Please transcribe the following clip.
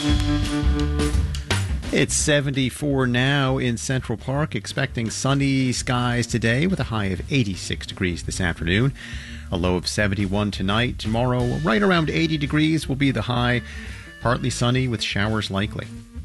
It's 74 now in Central Park, expecting sunny skies today with a high of 86 degrees this afternoon. A low of 71 tonight. Tomorrow, right around 80 degrees will be the high. Partly sunny with showers likely.